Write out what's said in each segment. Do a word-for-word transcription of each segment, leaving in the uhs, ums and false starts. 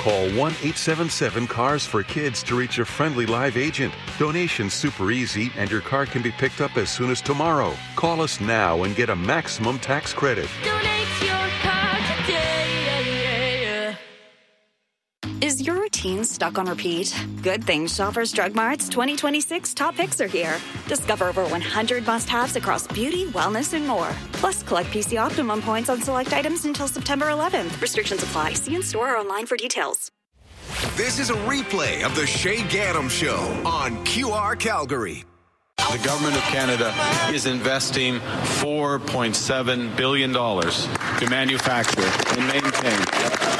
Call one eight seven seven cars for kids to reach a friendly live agent. Donation's super easy, and your car can be picked up as soon as tomorrow. Call us now and get a maximum tax credit. Donate your car today. Is your routine stuck on repeat? Good things Shoppers Drug Mart's twenty twenty-six top picks are here. Discover over one hundred must-haves across beauty, wellness, and more. Plus, collect P C Optimum points on select items until September eleventh. Restrictions apply. See in store or online for details. This is a replay of the Shay Gaddam Show on Q R Calgary. The Government of Canada is investing four point seven billion dollars to manufacture and maintain.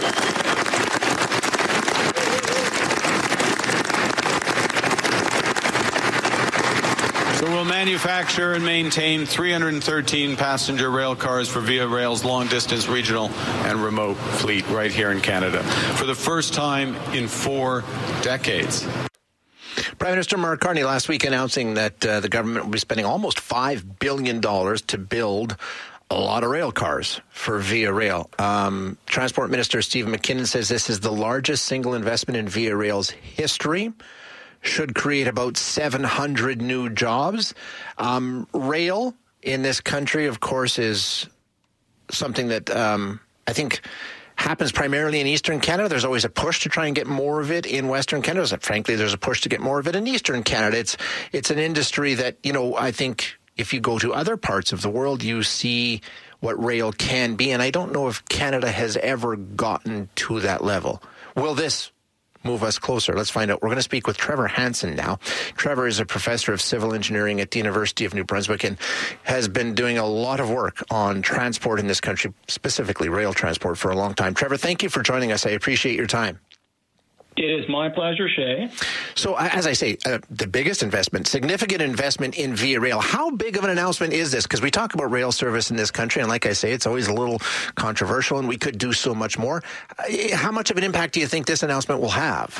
So we'll manufacture and maintain three hundred thirteen passenger rail cars for Via Rail's long-distance, regional, and remote fleet right here in Canada for the first time in four decades. Prime Minister Mark Carney last week announcing that uh, the government will be spending almost five billion dollars to build a lot of rail cars for Via Rail. Um, Transport Minister Stephen McKinnon says this is the largest single investment in Via Rail's history. Should create about seven hundred new jobs. Um, rail in this country, of course, is something that um, I think happens primarily in Eastern Canada. There's always a push to try and get more of it in Western Canada. Frankly, there's a push to get more of it in Eastern Canada. It's it's an industry that, you know, I think if you go to other parts of the world, you see what rail can be. And I don't know if Canada has ever gotten to that level. Will this move us closer? Let's find out. We're going to speak with Trevor Hansen now. Trevor is a professor of civil engineering at the University of New Brunswick and has been doing a lot of work on transport in this country, specifically rail transport, for a long time. Trevor, thank you for joining us. I appreciate your time. It is my pleasure, Shay. So, as I say, uh, the biggest investment, significant investment in Via Rail. How big of an announcement is this? Because we talk about rail service in this country, and like I say, it's always a little controversial, and we could do so much more. Uh, how much of an impact do you think this announcement will have?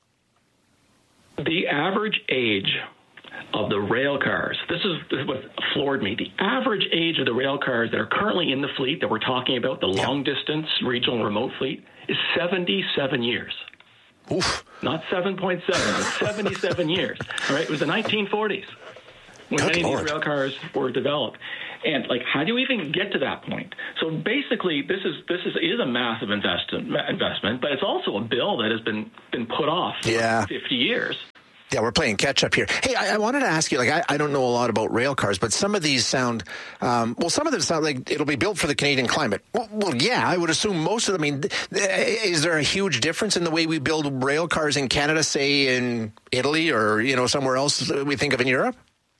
The average age of the rail cars, this is, this is what floored me. The average age of the rail cars that are currently in the fleet that we're talking about, the yeah. long-distance, regional, and remote fleet, is seventy-seven years. Oof. Not seven point seven, but seventy-seven years. All right, it was the nineteen forties when Good many Lord. of these rail cars were developed. And like, how do you even get to that point? So basically, this is this is is a massive investment, investment, but it's also a bill that has been been put off for yeah. fifty years. Yeah, we're playing catch up here. Hey, I, I wanted to ask you, like, I, I don't know a lot about rail cars, but some of these sound, um, well, some of them sound like it'll be built for the Canadian climate. Well, well, yeah, I would assume most of them. I mean, is there a huge difference in the way we build rail cars in Canada, say in Italy or, you know, somewhere else we think of in Europe?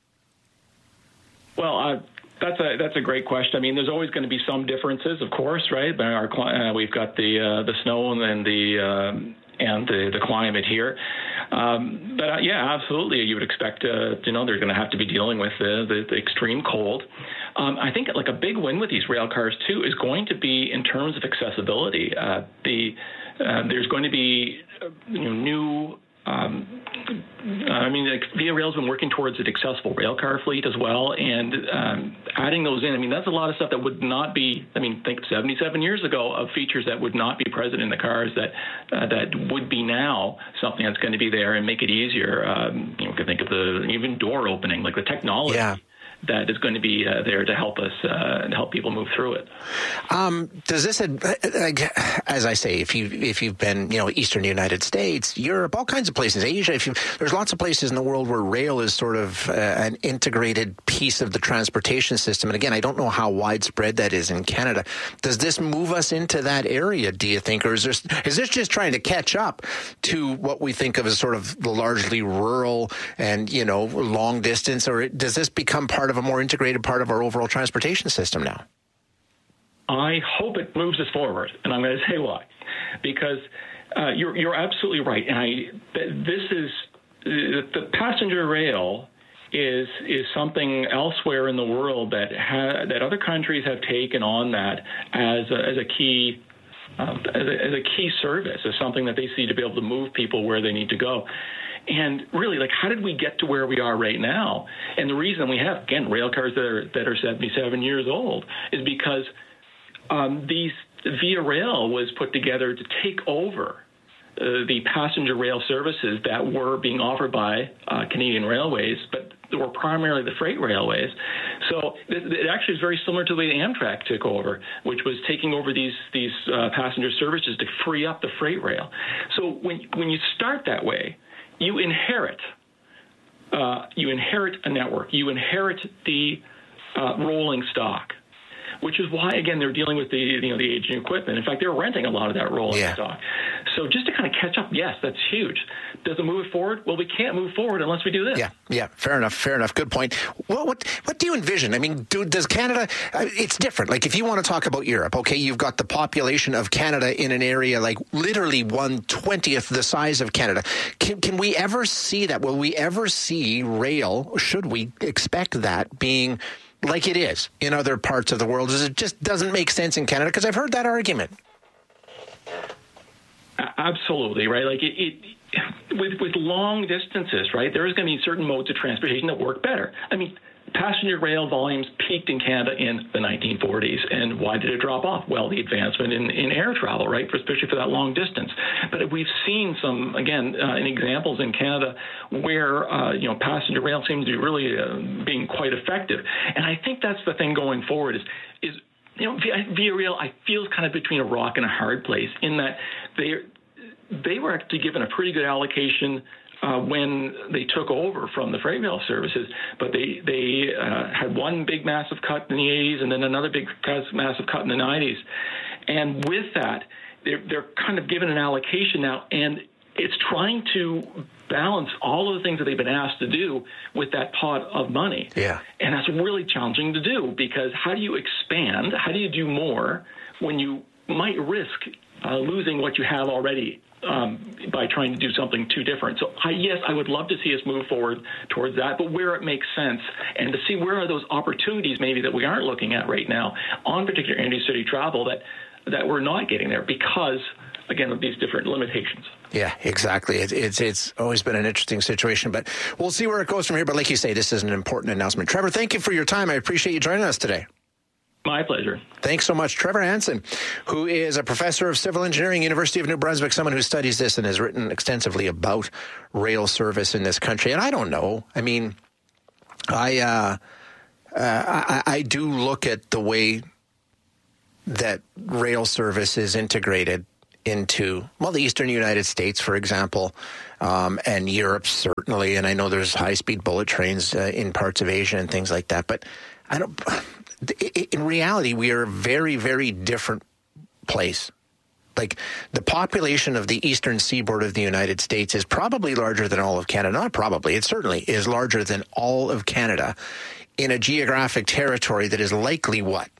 Well, uh, that's a that's a great question. I mean, there's always going to be some differences, of course, right? But our uh, we've got the uh, the snow and then the um, and the, the climate here. Um, but uh, yeah, absolutely, you would expect, uh, you know, they're going to have to be dealing with the, the, the extreme cold. Um, I think like a big win with these rail cars too is going to be in terms of accessibility. Uh, the uh, there's going to be uh, you know, new. Um, I mean, like, Via Rail's been working towards an accessible rail car fleet as well, and um, adding those in. I mean, that's a lot of stuff that would not be. I mean, think seventy-seven years ago of features that would not be present in the cars that uh, that would be now something that's going to be there and make it easier. Um, you know, you can think of the even door opening, like the technology. Yeah. That is going to be uh, there to help us uh, and help people move through it. Um, does this, like, as I say, if you if you've been, you know, Eastern United States, Europe, all kinds of places, Asia, if you there's lots of places in the world where rail is sort of uh, an integrated piece of the transportation system. And again, I don't know how widespread that is in Canada. Does this move us into that area, do you think, or is this is this just trying to catch up to what we think of as sort of the largely rural and, you know, long distance, or does this become part of a more integrated part of our overall transportation system now? I hope it moves us forward, and I'm going to say why. Because uh, you're you're absolutely right, and I this is the passenger rail is is something elsewhere in the world that ha, that other countries have taken on that as a, as a key. Um, as, a, as a key service, as something that they see to be able to move people where they need to go. And really, like, how did we get to where we are right now? And the reason we have, again, rail cars that are that are seventy-seven years old is because um, these Via Rail was put together to take over uh, the passenger rail services that were being offered by uh, Canadian Railways, but they were primarily the freight railways. So it, it actually is very similar to the way Amtrak took over, which was taking over these these uh, passenger services to free up the freight rail. So when when you start that way, you inherit uh, you inherit a network, you inherit the uh, rolling stock, which is why, again, they're dealing with the you know the aging equipment. In fact, they're renting a lot of that rolling yeah. stock. So just to kind of catch up, yes, that's huge. Does it move it forward? Well, we can't move forward unless we do this. Yeah, yeah, fair enough, fair enough. Good point. What what, what do you envision? I mean, do, does Canada, uh, it's different. Like if you want to talk about Europe, okay, you've got the population of Canada in an area like literally one twentieth the size of Canada. Can, can we ever see that? Will we ever see rail, should we expect that being like it is in other parts of the world? It just doesn't make sense in Canada, because I've heard that argument. Absolutely, right? Like it, it with with long distances, right? There is going to be certain modes of transportation that work better. I mean, passenger rail volumes peaked in Canada in the nineteen forties, and why did it drop off? Well, the advancement in, in air travel, right? For, especially for that long distance. But we've seen some, again, uh, in examples in Canada where uh, you know passenger rail seems to be really uh, being quite effective, and I think that's the thing going forward is is. You know, Via, Via Rail, I feel kind of between a rock and a hard place in that they they were actually given a pretty good allocation uh, when they took over from the freight rail services, but they they uh, had one big massive cut in the eighties and then another big massive cut in the nineties, and with that, they're they're kind of given an allocation now, and it's trying to balance all of the things that they've been asked to do with that pot of money. Yeah. And that's really challenging to do, because how do you expand? How do you do more when you might risk uh, losing what you have already um, by trying to do something too different? So, I, yes, I would love to see us move forward towards that, but where it makes sense, and to see where are those opportunities maybe that we aren't looking at right now on particular intercity travel that, that we're not getting there because, again, of these different limitations. Yeah, exactly. It, it's it's always been an interesting situation, but we'll see where it goes from here. But like you say, this is an important announcement. Trevor, thank you for your time. I appreciate you joining us today. My pleasure. Thanks so much. Trevor Hansen, who is a professor of civil engineering, University of New Brunswick, someone who studies this and has written extensively about rail service in this country. And I don't know. I mean, I uh, uh, I, I do look at the way that rail service is integrated into, well, the eastern United States, for example, um, and Europe, certainly. And I know there's high-speed bullet trains uh, in parts of Asia and things like that. But I don't. In reality, we are a very, very different place. Like, the population of the eastern seaboard of the United States is probably larger than all of Canada. Not probably. It certainly is larger than all of Canada in a geographic territory that is likely what?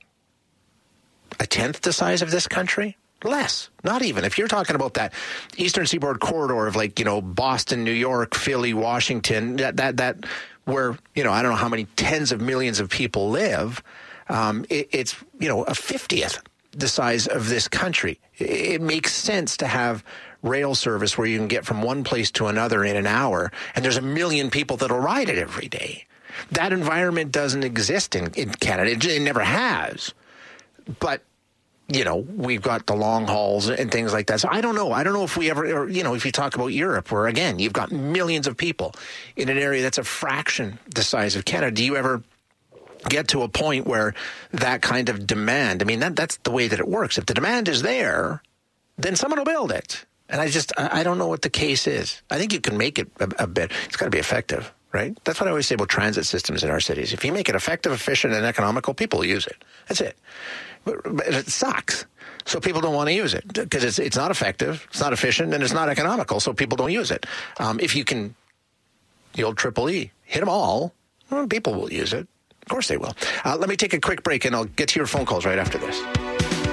A tenth the size of this country? Less, not even. If you're talking about that eastern seaboard corridor of, like, you know, Boston, New York, Philly, Washington, that that that where, you know, I don't know how many tens of millions of people live, um, it, it's, you know, a fiftieth the size of this country. It, it makes sense to have rail service where you can get from one place to another in an hour, and there's a million people that'll ride it every day. That environment doesn't exist in, in Canada. It, it never has. But you know, we've got the long hauls and things like that. So I don't know. I don't know if we ever, or, you know, if you talk about Europe, where, again, you've got millions of people in an area that's a fraction the size of Canada. Do you ever get to a point where that kind of demand, I mean, that that's the way that it works. If the demand is there, then someone will build it. And I just, I, I don't know what the case is. I think you can make it a, a bit. It's got to be effective, right? That's what I always say about transit systems in our cities. If you make it effective, efficient, and economical, people will use it. That's it. But, but it sucks. So people don't want to use it because it's it's not effective, it's not efficient, and it's not economical. So people don't use it. Um, if you can, the old triple E, hit them all, well, people will use it. Of course they will. Uh, let me take a quick break, and I'll get to your phone calls right after this.